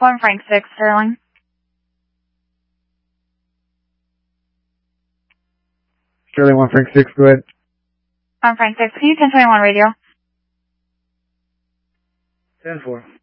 1 Frank 6, Sterling. Sterling 1 Frank 6, go ahead. 1 Frank 6, can you 1021 radio? 10-4.